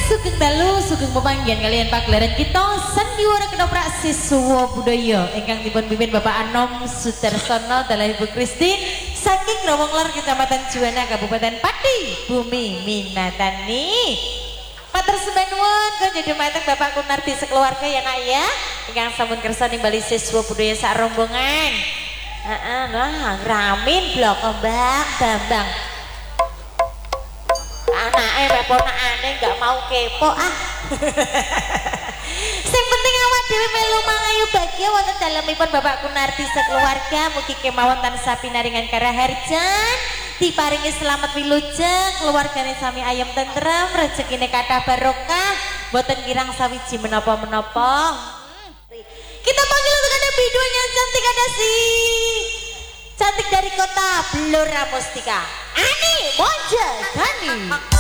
Sugeng dalu, sugeng pemanggian kalian pagelaran kita sandiwara kedoprak siswa budaya ingkang dipun pimpin Bapak Anom Sudarsono dalah Ibu Kristin saking Rawong Lor Kecamatan Juwana Kabupaten Pati Bumi Minatani. Matur sembah nuwun kanjeng dumateng Bapak Kunardi sekeluarga ya Nak ya ingkang sampun kersa nimbali siswa budaya sak rombongan. Nah ramin blok Mbak Bambang anaknya ponakannya nggak mau kepo sing penting awak dhewe melu mangayu bahagia wonten dalemipun Bapak Kunardi sekeluarga mugi kemawon tansah pinaringan karaharja diparingi selamat wilujeng keluargane sami ayem tentrem rezekine kathah barokah boten kirang sawiji menapa-menapa. Kita panggil untuk ada biduanya cantik ada si cantik dari kota Blora Mustika Ani Monja Gani.